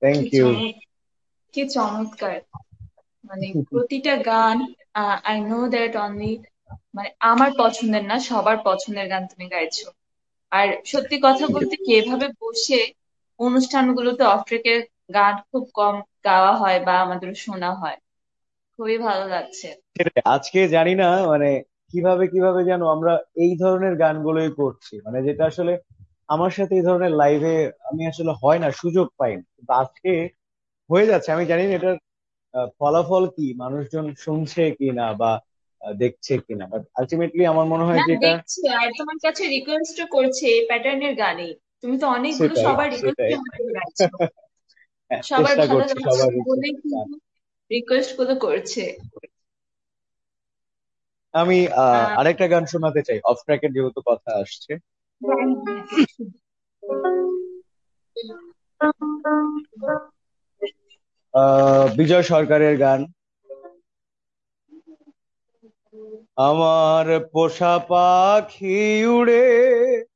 Thank কি you. চমৎ কি চমৎকার! মানে প্রতিটা গান, আই নো দ্যাট অনলি, মানে আমার পছন্দের না, সবার পছন্দের গান তুমি গাইছো। আর সত্যি কথা বলতে কি, এভাবে বসে অনুষ্ঠানগুলোতে অফ ট্রেকের গান খুব কম গাওয়া হয় বা আমাদের শোনা হয়। খুবই ভালো লাগছে। সেটাই, আজকে জানি না মানে কিভাবে কিভাবে যেন আমরা এই ধরনের গানগুলোই করছি, মানে যেটা আসলে আমার সাথে এই ধরনের লাইভে আমি আসলে হয় না, সুযোগ পাই না, কিন্তু আজকে হয়ে যাচ্ছে। আমি জানি না এটার ফলাফল কি, মানুষজন শুনছে কি না বা দেখছে কিনা, বাট আলটিমেটলি আমার মনে হয় না, যে এটা দেখছি আর তোমার কাছে রিকোয়েস্টও করছে এই প্যাটার্নের গানই। তুমি তো অনেকগুলো সেটাই সবার সেটাই রিকোয়েস্টের মধ্যে গাইছো। হ্যাঁ, সবার চেষ্টা ভালো করছি লাগছে সবার বলেই request। কিন্তু রিকোয়েস্ট গুলো করছে। আমি আহ আরেকটা গান শোনাতে চাই, অফ ট্র্যাকের যেহেতু কথা আসছে। হ্যাঁ, হ্যাঁ, বিজয় সরকারের গান, আমার পোষা পাখি উড়ে